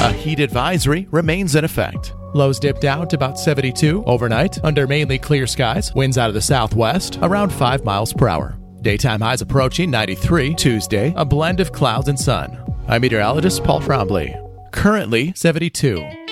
A heat advisory remains in effect. Lows dip down to about 72 overnight under mainly clear skies. Winds out of the southwest around 5 miles per hour. Daytime highs approaching 93 Tuesday, a blend of clouds and sun. I'm meteorologist Paul Trombley. Currently 72.